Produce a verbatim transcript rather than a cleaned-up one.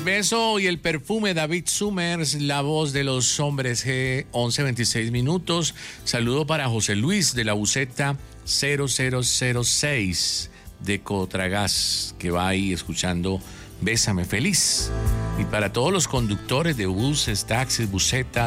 beso y el perfume, David Summers, la voz de los hombres G, once veintiséis minutos. Saludo para José Luis de la buseta cero cero cero seis de Cotragas, que va ahí escuchando Bésame Feliz. Y para todos los conductores de buses, taxis, busetas,